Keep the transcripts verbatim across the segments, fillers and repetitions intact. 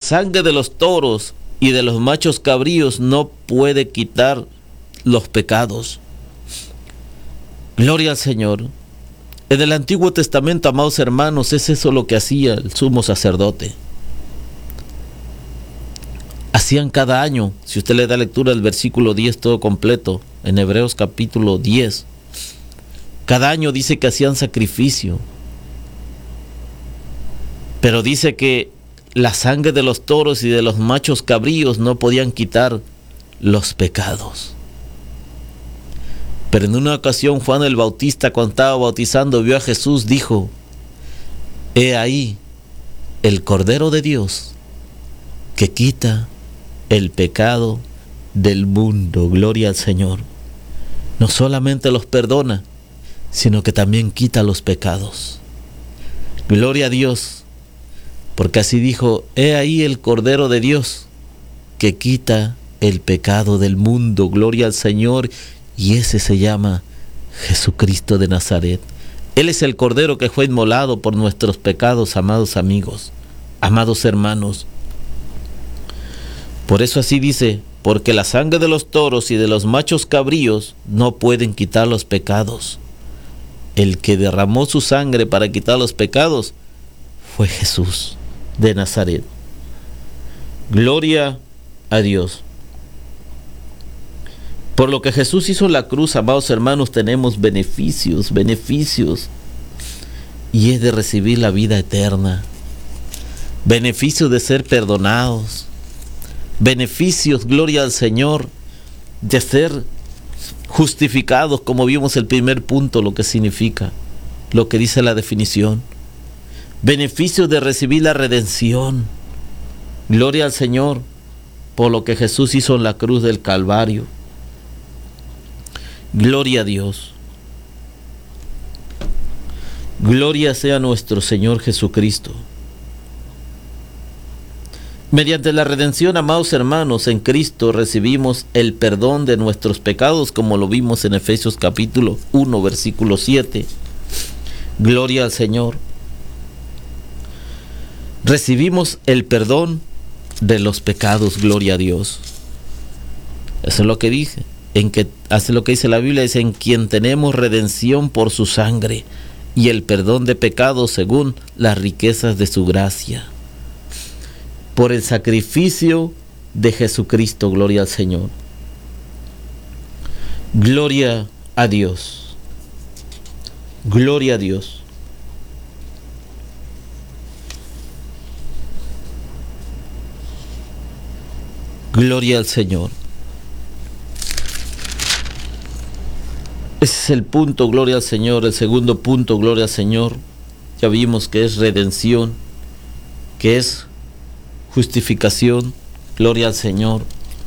sangre de los toros y de los machos cabríos no puede quitar los pecados. Gloria al Señor. En el Antiguo Testamento, amados hermanos, es eso lo que hacía el sumo sacerdote. Hacían cada año, si usted le da lectura al versículo diez todo completo, en Hebreos capítulo diez, cada año dice que hacían sacrificio, pero dice que la sangre de los toros y de los machos cabríos no podían quitar los pecados. Pero en una ocasión Juan el Bautista, cuando estaba bautizando, vio a Jesús, dijo: he ahí el Cordero de Dios que quita el pecado del mundo. Gloria al Señor. No solamente los perdona, sino que también quita los pecados. Gloria a Dios, porque así dijo: he ahí el Cordero de Dios que quita el pecado del mundo. Gloria al Señor. Y ese se llama Jesucristo de Nazaret. Él es el Cordero que fue inmolado por nuestros pecados, amados amigos, amados hermanos. Por eso así dice: porque la sangre de los toros y de los machos cabríos no pueden quitar los pecados. El que derramó su sangre para quitar los pecados fue Jesús de Nazaret. Gloria a Dios. Por lo que Jesús hizo en la cruz, amados hermanos, tenemos beneficios, beneficios. Y es de recibir la vida eterna. Beneficios de ser perdonados. Beneficios, gloria al Señor, de ser justificados, como vimos el primer punto, lo que significa, lo que dice la definición. Beneficios de recibir la redención. Gloria al Señor, por lo que Jesús hizo en la cruz del Calvario. Gloria a Dios. Gloria sea nuestro Señor Jesucristo. Mediante la redención, amados hermanos, en Cristo recibimos el perdón de nuestros pecados, como lo vimos en Efesios capítulo uno, versículo siete. Gloria al Señor. Recibimos el perdón de los pecados, gloria a Dios. Eso es lo que dije. En que hace lo que dice la Biblia, es en quien tenemos redención por su sangre y el perdón de pecados según las riquezas de su gracia, por el sacrificio de Jesucristo. Gloria al Señor. Gloria a Dios. Gloria a Dios. Gloria al Señor. Ese es el punto, gloria al Señor. El segundo punto, gloria al Señor. Ya vimos que es redención, que es justificación, gloria al Señor.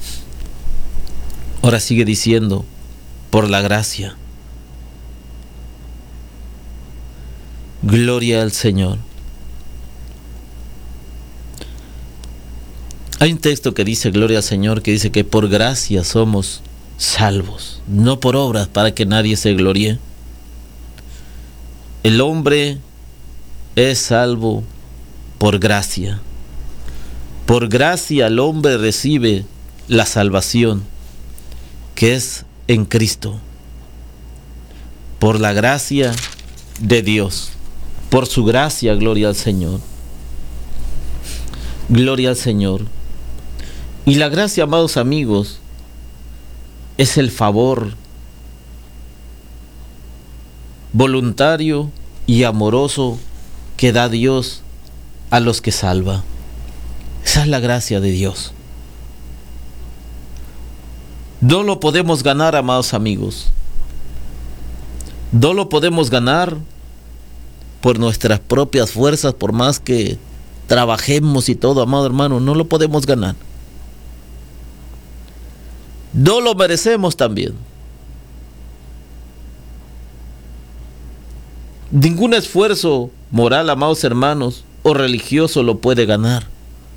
Ahora sigue diciendo: por la gracia. Gloria al Señor. Hay un texto que dice, gloria al Señor, que dice que por gracia somos salvos, no por obras, para que nadie se gloríe. El hombre es salvo por gracia. Por gracia el hombre recibe la salvación, que es en Cristo. Por la gracia de Dios. Por su gracia, gloria al Señor. Gloria al Señor. Y la gracia, amados amigos, es el favor voluntario y amoroso que da Dios a los que salva. Esa es la gracia de Dios. No lo podemos ganar, amados amigos. No lo podemos ganar por nuestras propias fuerzas, por más que trabajemos y todo, amado hermano, no lo podemos ganar. No lo merecemos también. Ningún esfuerzo moral, amados hermanos, o religioso lo puede ganar.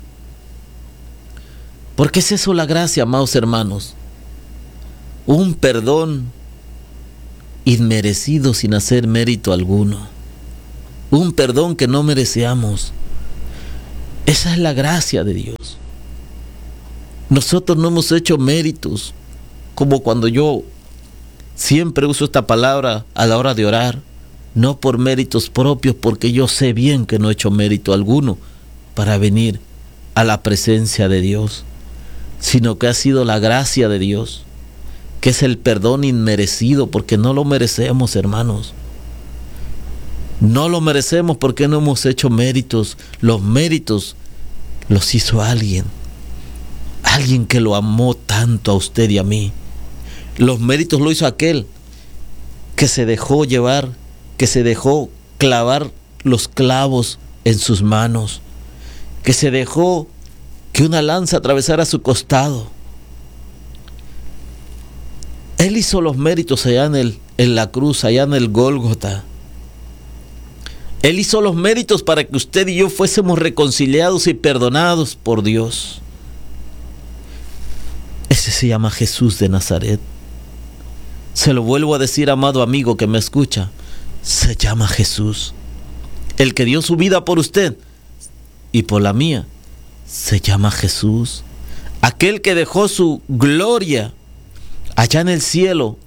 Porque es eso la gracia, amados hermanos. Un perdón inmerecido sin hacer mérito alguno. Un perdón que no merecíamos. Esa es la gracia de Dios. Nosotros no hemos hecho méritos, como cuando yo siempre uso esta palabra a la hora de orar, no por méritos propios, porque yo sé bien que no he hecho mérito alguno para venir a la presencia de Dios, sino que ha sido la gracia de Dios, que es el perdón inmerecido, porque no lo merecemos, hermanos. No lo merecemos porque no hemos hecho méritos. Los méritos los hizo alguien, alguien que lo amó tanto a usted y a mí. Los méritos lo hizo aquel que se dejó llevar, que se dejó clavar los clavos en sus manos, que se dejó que una lanza atravesara su costado. Él hizo los méritos allá en, el, en la cruz, allá en el Gólgota. Él hizo los méritos para que usted y yo fuésemos reconciliados y perdonados por Dios. Ese se llama Jesús de Nazaret. Se lo vuelvo a decir, amado amigo que me escucha, se llama Jesús. El que dio su vida por usted y por la mía, se llama Jesús. Aquel que dejó su gloria allá en el cielo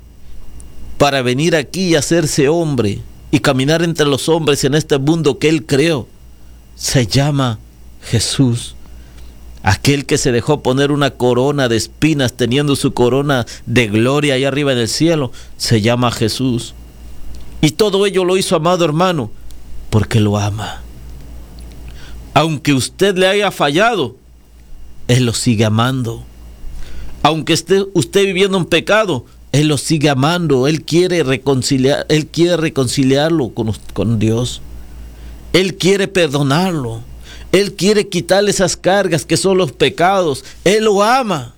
para venir aquí y hacerse hombre y caminar entre los hombres en este mundo que Él creó, se llama Jesús. Aquel que se dejó poner una corona de espinas teniendo su corona de gloria allá arriba en el cielo, se llama Jesús. Y todo ello lo hizo, amado hermano, porque lo ama. Aunque usted le haya fallado, Él lo sigue amando. Aunque esté usted viviendo en pecado, Él lo sigue amando. Él quiere reconciliar, Él quiere reconciliarlo con, con Dios. Él quiere perdonarlo. Él quiere quitarle esas cargas que son los pecados. Él lo ama.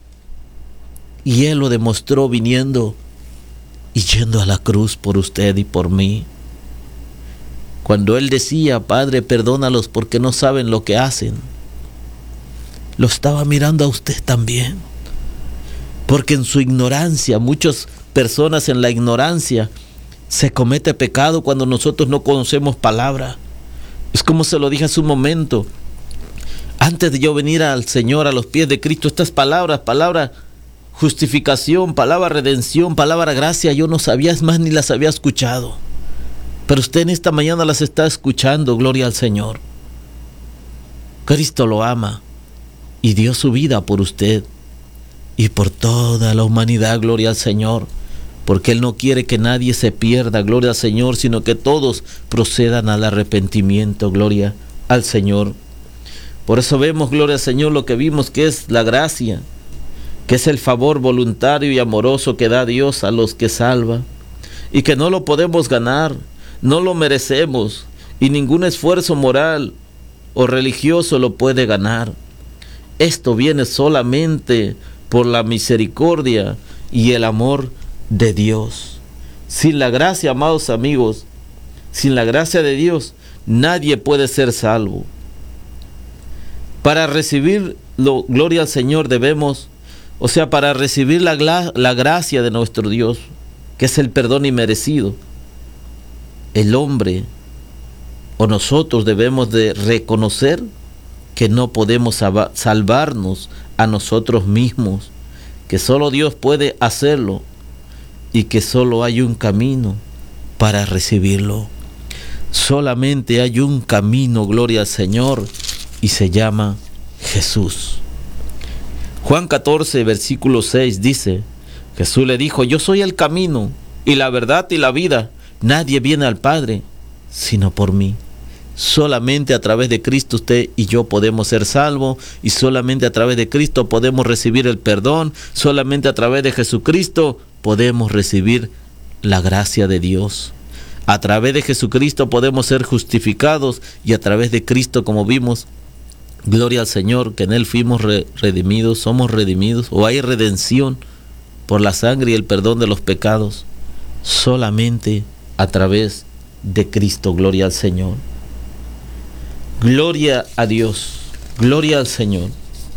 Y Él lo demostró viniendo y yendo a la cruz por usted y por mí. Cuando Él decía, Padre, perdónalos porque no saben lo que hacen, lo estaba mirando a usted también. Porque en su ignorancia, muchas personas en la ignorancia, se comete pecado cuando nosotros no conocemos palabra. Es como se lo dije hace un momento. Antes de yo venir al Señor, a los pies de Cristo, estas palabras, palabra justificación, palabra redención, palabra gracia, yo no sabía, es más, ni las había escuchado. Pero usted en esta mañana las está escuchando, gloria al Señor. Cristo lo ama y dio su vida por usted y por toda la humanidad, gloria al Señor, porque Él no quiere que nadie se pierda, gloria al Señor, sino que todos procedan al arrepentimiento, gloria al Señor. Por eso vemos, gloria al Señor, lo que vimos que es la gracia, que es el favor voluntario y amoroso que da Dios a los que salva, y que no lo podemos ganar, no lo merecemos, y ningún esfuerzo moral o religioso lo puede ganar. Esto viene solamente por la misericordia y el amor de Dios. Sin la gracia, amados amigos, sin la gracia de Dios, nadie puede ser salvo. Para recibir lo, gloria al Señor debemos, o sea, para recibir la, la gracia de nuestro Dios, que es el perdón inmerecido, el hombre o nosotros debemos de reconocer que no podemos salvarnos a nosotros mismos, que solo Dios puede hacerlo y que solo hay un camino para recibirlo. Solamente hay un camino, gloria al Señor, y se llama Jesús. Juan catorce, versículo seis dice, Jesús le dijo, yo soy el camino y la verdad y la vida. Nadie viene al Padre sino por mí. Solamente a través de Cristo usted y yo podemos ser salvos, y solamente a través de Cristo podemos recibir el perdón. Solamente a través de Jesucristo podemos recibir la gracia de Dios. A través de Jesucristo podemos ser justificados, y a través de Cristo, como vimos, gloria al Señor, que en Él fuimos re- redimidos, somos redimidos, o hay redención por la sangre y el perdón de los pecados. Solamente a través de Cristo, gloria al Señor. Gloria a Dios, gloria al Señor.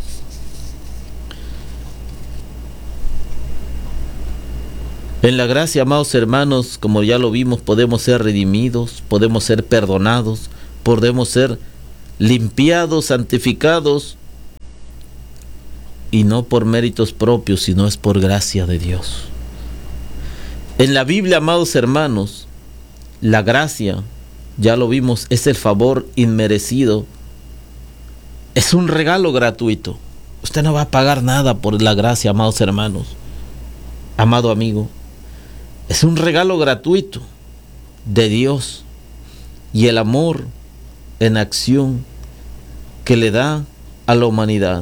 En la gracia, amados hermanos, como ya lo vimos, podemos ser redimidos, podemos ser perdonados, podemos ser limpiados, santificados y no por méritos propios, sino es por gracia de Dios. En la Biblia, amados hermanos, la gracia, ya lo vimos, es el favor inmerecido. Es un regalo gratuito. Usted no va a pagar nada por la gracia, amados hermanos. Amado amigo, es un regalo gratuito de Dios y el amor en acción que le da a la humanidad,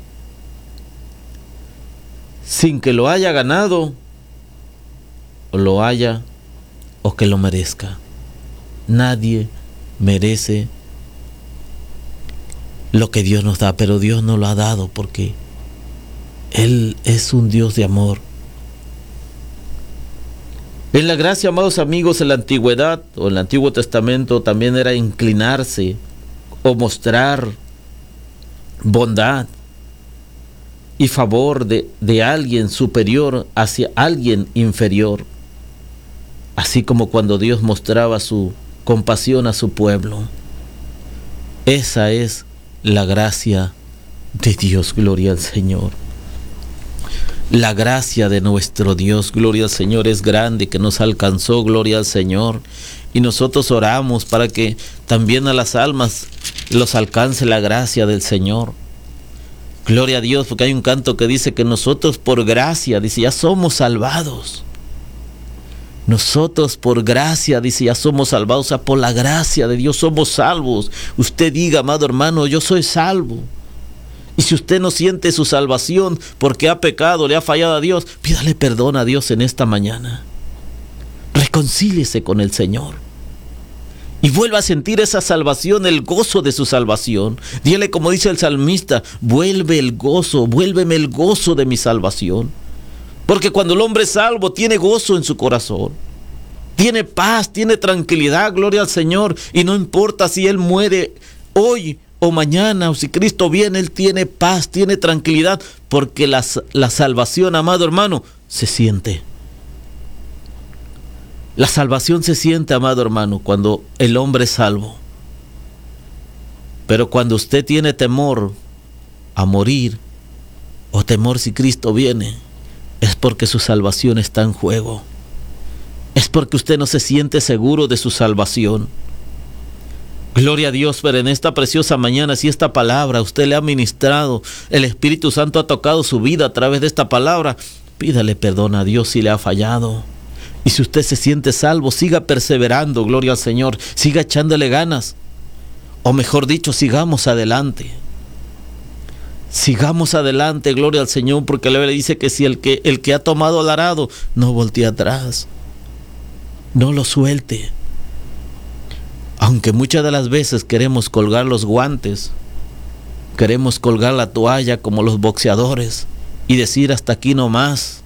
sin que lo haya ganado o lo haya o que lo merezca. Nadie merece lo que Dios nos da, pero Dios nos lo ha dado porque Él es un Dios de amor. En la gracia, amados amigos, en la antigüedad o en el Antiguo Testamento también era inclinarse o mostrar bondad y favor de, de alguien superior hacia alguien inferior, así como cuando Dios mostraba su compasión a su pueblo. Esa es la gracia de Dios, gloria al Señor. La gracia de nuestro Dios, gloria al Señor, es grande, que nos alcanzó, gloria al Señor. Y nosotros oramos para que también a las almas los alcance la gracia del Señor. Gloria a Dios, porque hay un canto que dice que nosotros por gracia, dice, ya somos salvados. Nosotros por gracia, dice, ya somos salvados, o sea, por la gracia de Dios somos salvos. Usted diga, amado hermano, yo soy salvo. Y si usted no siente su salvación porque ha pecado, le ha fallado a Dios, pídale perdón a Dios en esta mañana. Reconcíliese con el Señor. Y vuelva a sentir esa salvación, el gozo de su salvación. Dígale como dice el salmista, vuelve el gozo, vuélveme el gozo de mi salvación. Porque cuando el hombre es salvo, tiene gozo en su corazón. Tiene paz, tiene tranquilidad, gloria al Señor. Y no importa si él muere hoy o mañana, o si Cristo viene, él tiene paz, tiene tranquilidad, porque la, la salvación, amado hermano, se siente. La salvación se siente, amado hermano, cuando el hombre es salvo. Pero cuando usted tiene temor a morir, o temor si Cristo viene, es porque su salvación está en juego. Es porque usted no se siente seguro de su salvación. Gloria a Dios, pero en esta preciosa mañana, si esta palabra usted le ha ministrado, el Espíritu Santo ha tocado su vida a través de esta palabra, pídale perdón a Dios si le ha fallado. Y si usted se siente salvo, siga perseverando, gloria al Señor, siga echándole ganas. O mejor dicho, sigamos adelante. Sigamos adelante, gloria al Señor, porque la Biblia dice que si el que, el que ha tomado el arado, no voltee atrás. No lo suelte. Aunque muchas de las veces queremos colgar los guantes, queremos colgar la toalla como los boxeadores y decir hasta aquí no más.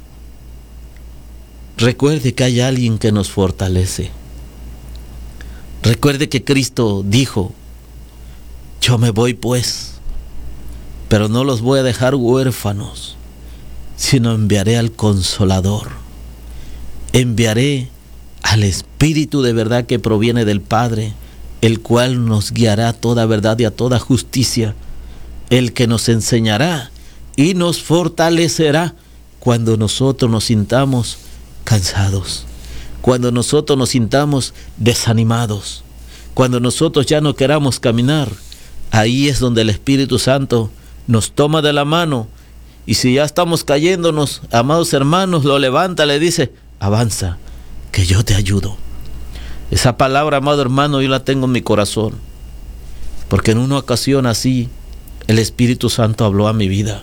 Recuerde que hay alguien que nos fortalece. Recuerde que Cristo dijo, yo me voy pues, pero no los voy a dejar huérfanos, sino enviaré al Consolador. Enviaré al Espíritu de verdad que proviene del Padre, el cual nos guiará a toda verdad y a toda justicia, el que nos enseñará y nos fortalecerá cuando nosotros nos sintamos cansados, cuando nosotros nos sintamos desanimados, cuando nosotros ya no queramos caminar. Ahí es donde el Espíritu Santo nos toma de la mano, y si ya estamos cayéndonos, amados hermanos, lo levanta, le dice, avanza, que yo te ayudo. Esa palabra, amado hermano, yo la tengo en mi corazón, porque en una ocasión así, el Espíritu Santo habló a mi vida.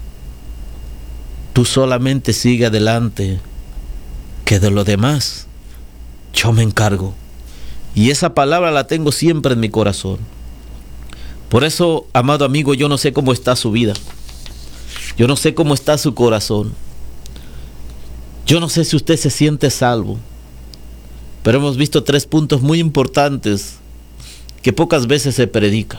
Tú solamente sigue adelante, que de lo demás, yo me encargo. Y esa palabra la tengo siempre en mi corazón. Por eso, amado amigo, yo no sé cómo está su vida. Yo no sé cómo está su corazón. Yo no sé si usted se siente salvo. Pero hemos visto tres puntos muy importantes que pocas veces se predica.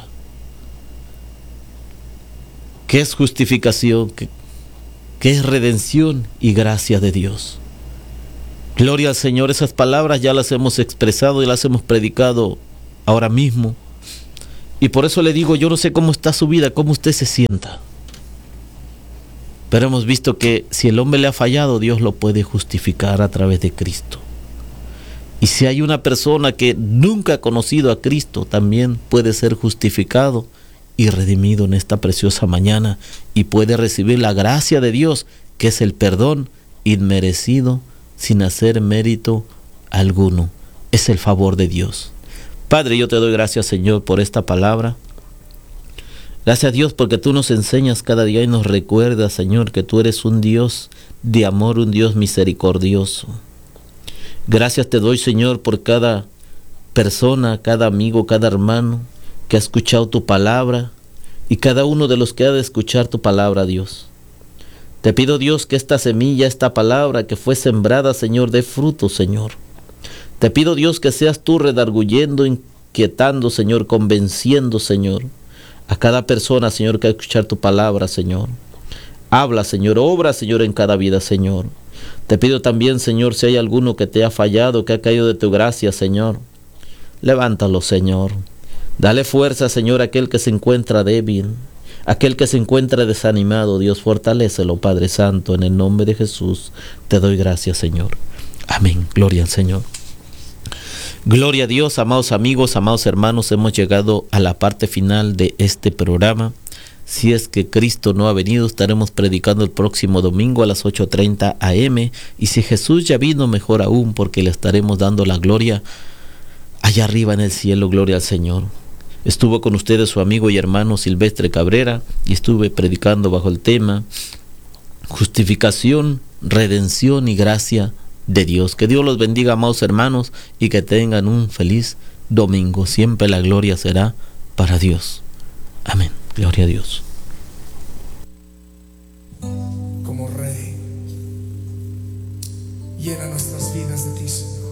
¿Qué es justificación? ¿Qué, qué es redención y gracia de Dios? Gloria al Señor, esas palabras ya las hemos expresado y las hemos predicado ahora mismo. Y por eso le digo, yo no sé cómo está su vida, cómo usted se sienta. Pero hemos visto que si el hombre le ha fallado, Dios lo puede justificar a través de Cristo. Y si hay una persona que nunca ha conocido a Cristo, también puede ser justificado y redimido en esta preciosa mañana y puede recibir la gracia de Dios, que es el perdón inmerecido sin hacer mérito alguno. Es el favor de Dios. Padre, yo te doy gracias, Señor, por esta palabra. Gracias a Dios porque tú nos enseñas cada día y nos recuerdas, Señor, que tú eres un Dios de amor, un Dios misericordioso. Gracias te doy, Señor, por cada persona, cada amigo, cada hermano que ha escuchado tu palabra y cada uno de los que ha de escuchar tu palabra, Dios. Te pido, Dios, que esta semilla, esta palabra que fue sembrada, Señor, dé fruto, Señor. Te pido, Dios, que seas tú redarguyendo, inquietando, Señor, convenciendo, Señor, a cada persona, Señor, que va a escuchar tu palabra, Señor. Habla, Señor, obra, Señor, en cada vida, Señor. Te pido también, Señor, si hay alguno que te ha fallado, que ha caído de tu gracia, Señor, levántalo, Señor. Dale fuerza, Señor, a aquel que se encuentra débil, aquel que se encuentra desanimado. Dios, fortalécelo, Padre Santo, en el nombre de Jesús. Te doy gracias, Señor. Amén. Gloria al Señor. Gloria a Dios, amados amigos, amados hermanos. Hemos llegado a la parte final de este programa. Si es que Cristo no ha venido, estaremos predicando el próximo domingo a las ocho treinta a eme. Y si Jesús ya vino, mejor aún, porque le estaremos dando la gloria allá arriba en el cielo. Gloria al Señor. Estuvo con ustedes su amigo y hermano Silvestre Cabrera y estuve predicando bajo el tema justificación, redención y gracia de Dios. Que Dios los bendiga, amados hermanos, y que tengan un feliz domingo. Siempre la gloria será para Dios. Amén. Gloria a Dios. Como Rey, llena nuestras vidas de ti, Señor.